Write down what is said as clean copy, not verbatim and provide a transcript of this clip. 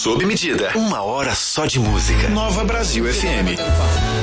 sob medida. Uma hora só de música. Nova Brasil FM.